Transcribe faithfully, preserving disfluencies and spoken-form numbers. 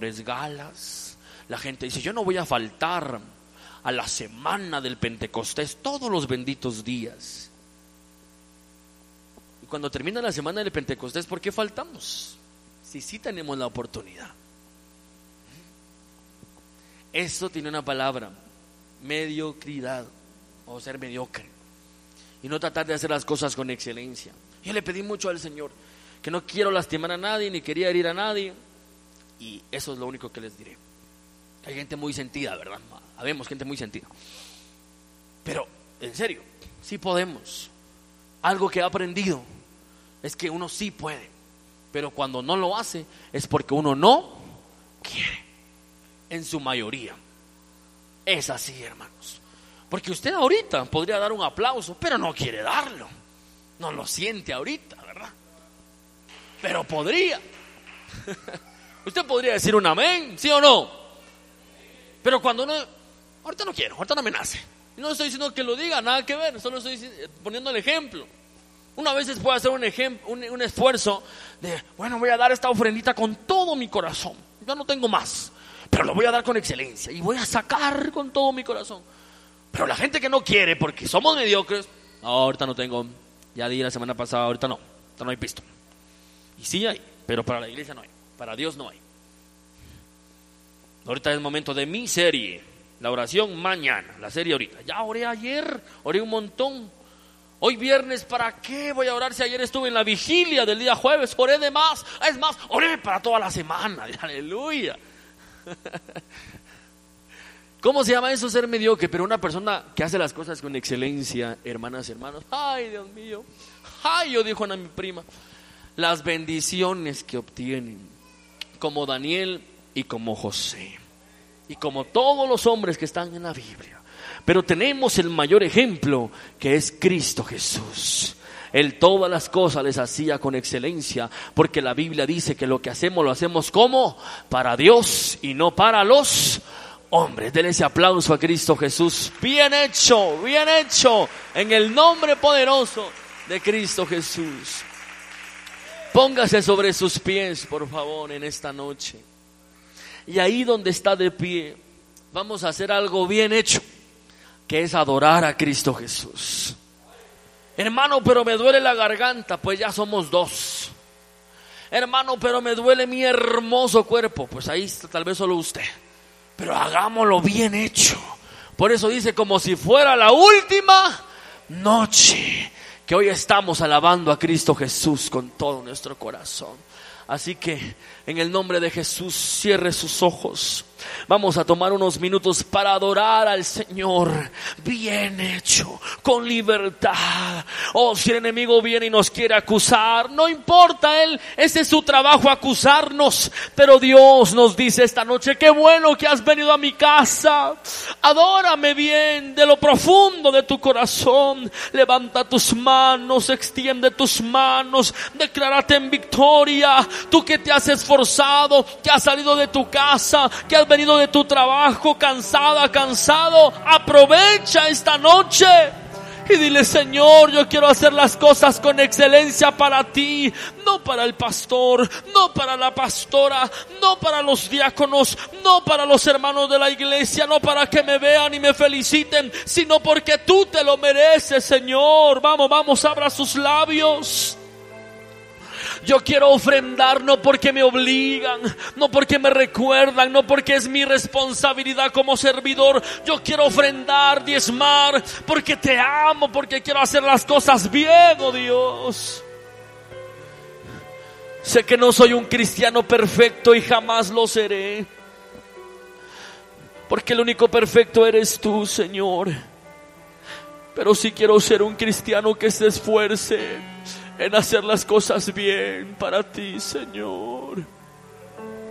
mejores galas. La gente dice: yo no voy a faltar a la semana del Pentecostés todos los benditos días. Y cuando termina la semana del Pentecostés, ¿por qué faltamos? Si sí tenemos la oportunidad. Esto tiene una palabra: mediocridad, o ser mediocre, y no tratar de hacer las cosas con excelencia. Yo le pedí mucho al Señor, que no quiero lastimar a nadie, ni quería herir a nadie, y eso es lo único que les diré. Hay gente muy sentida, ¿verdad? Habemos gente muy sentida, pero en serio, sí podemos. Algo que he aprendido es que uno sí puede, pero cuando no lo hace es porque uno no quiere. En su mayoría es así, hermanos. Porque usted ahorita podría dar un aplauso, pero no quiere darlo. No lo siente ahorita, ¿verdad? Pero podría. Usted podría decir un amén, ¿sí o no? Pero cuando uno, ahorita no quiero, ahorita no me nace. No estoy diciendo que lo diga, nada que ver, solo estoy poniendo el ejemplo. Una a veces puede hacer un, ejemplo, un, un esfuerzo de, bueno, voy a dar esta ofrendita con todo mi corazón. Yo no tengo más, pero lo voy a dar con excelencia y voy a sacar con todo mi corazón. Pero la gente que no quiere, porque somos mediocres, no, ahorita no tengo, ya di la semana pasada, ahorita no, ahorita no hay pisto. Y sí hay, pero para la iglesia no hay, para Dios no hay. Ahorita es el momento de mi serie, la oración mañana, la serie ahorita. Ya oré ayer, oré un montón. Hoy viernes, ¿para qué voy a orar si ayer estuve en la vigilia del día jueves? Oré de más, es más, oré para toda la semana, aleluya. ¿Cómo se llama eso? Ser mediocre. Pero una persona que hace las cosas con excelencia, hermanas y hermanos, ay Dios mío, ay, yo dijo a mi prima, las bendiciones que obtienen, como Daniel y como José y como todos los hombres que están en la Biblia. Pero tenemos el mayor ejemplo, que es Cristo Jesús. Él todas las cosas les hacía con excelencia, porque la Biblia dice que lo que hacemos lo hacemos como para Dios y no para los hombres. Denle ese aplauso a Cristo Jesús. Bien hecho, bien hecho, en el nombre poderoso de Cristo Jesús. Póngase sobre sus pies, por favor, en esta noche. Y ahí donde está de pie, vamos a hacer algo bien hecho, que es adorar a Cristo Jesús. Hermano, pero me duele la garganta, pues ya somos dos. Hermano, pero me duele mi hermoso cuerpo, pues ahí está tal vez solo usted. Pero hagámoslo bien hecho. Por eso dice, como si fuera la última noche, que hoy estamos alabando a Cristo Jesús con todo nuestro corazón. Así que en el nombre de Jesús, cierre sus ojos. Vamos a tomar unos minutos para adorar al Señor. Bien hecho, con libertad. Oh, si el enemigo viene y nos quiere acusar, no importa, él, ese es su trabajo, acusarnos. Pero Dios nos dice esta noche: qué bueno que has venido a mi casa. Adórame bien, de lo profundo de tu corazón. Levanta tus manos, extiende tus manos, declárate en victoria. Tú que te has esforzado, que has salido de tu casa, que has venido de tu trabajo, cansada, cansado, aprovecha esta noche y dile: Señor, yo quiero hacer las cosas con excelencia para ti, no para el pastor, no para la pastora, no para los diáconos, no para los hermanos de la iglesia, no para que me vean y me feliciten, sino porque tú te lo mereces, Señor. Vamos, vamos, abra sus labios. Yo quiero ofrendar no porque me obligan, no porque me recuerdan, no porque es mi responsabilidad como servidor. Yo quiero ofrendar, diezmar, porque te amo, porque quiero hacer las cosas bien, oh Dios. Sé que no soy un cristiano perfecto y jamás lo seré, porque el único perfecto eres tú, Señor. Pero sí quiero ser un cristiano que se esfuerce en hacer las cosas bien para ti, Señor.